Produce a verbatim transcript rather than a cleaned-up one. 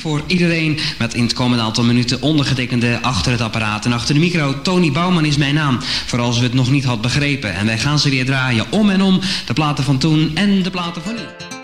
voor iedereen. Met in het komende aantal minuten ondergetekende achter het apparaat. En achter de micro, Tony Bouwman is mijn naam. Voor als u het nog niet had begrepen. En wij gaan ze weer draaien om en om. De platen van toen en de platen van nu.